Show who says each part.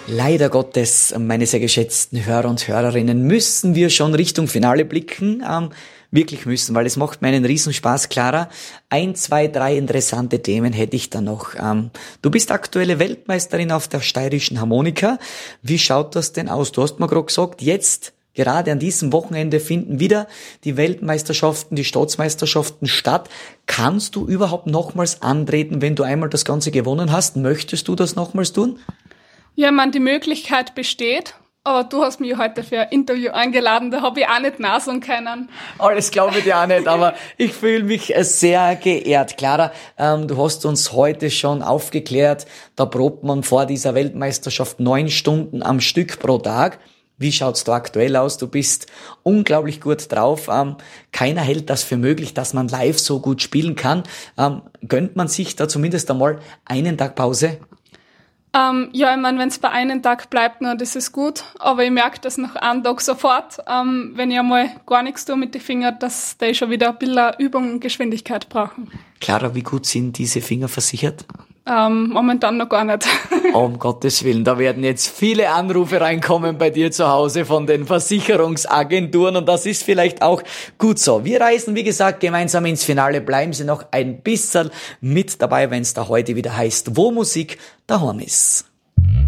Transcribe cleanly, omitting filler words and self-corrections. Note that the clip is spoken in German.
Speaker 1: Leider Gottes, meine sehr geschätzten Hörer und Hörerinnen, müssen wir schon Richtung Finale blicken. Wirklich müssen, weil es macht mir einen Riesenspaß, Clara. 1, 2, 3 interessante Themen hätte ich da noch. Du bist aktuelle Weltmeisterin auf der steirischen Harmonika. Wie schaut das denn aus? Du hast mir gerade gesagt, jetzt, gerade an diesem Wochenende finden wieder die Weltmeisterschaften, die Staatsmeisterschaften statt. Kannst du überhaupt nochmals antreten, wenn du einmal das Ganze gewonnen hast? Möchtest du das nochmals tun?
Speaker 2: Ja, ich meine, die Möglichkeit besteht. Aber du hast mich heute für ein Interview eingeladen, da habe ich auch nicht nein sagen können.
Speaker 1: Alles glaube ich dir auch nicht, aber ich fühle mich sehr geehrt. Clara, du hast uns heute schon aufgeklärt, da probt man vor dieser Weltmeisterschaft 9 Stunden am Stück pro Tag. Wie schaut's da aktuell aus? Du bist unglaublich gut drauf. Keiner hält das für möglich, dass man live so gut spielen kann. Gönnt man sich da zumindest einmal einen Tag Pause?
Speaker 2: Ja, ich meine, wenn es bei einem Tag bleibt, na, das ist gut. Aber ich merke das nach einem Tag sofort, wenn ich einmal gar nichts tue mit den Fingern, dass die schon wieder ein bisschen Übung und Geschwindigkeit brauchen.
Speaker 1: Clara, wie gut sind diese Finger versichert?
Speaker 2: Momentan noch gar nicht.
Speaker 1: Um Gottes Willen, da werden jetzt viele Anrufe reinkommen bei dir zu Hause von den Versicherungsagenturen und das ist vielleicht auch gut so. Wir reisen, wie gesagt, gemeinsam ins Finale. Bleiben Sie noch ein bisschen mit dabei, wenn es da heute wieder heißt, wo Musik daheim ist.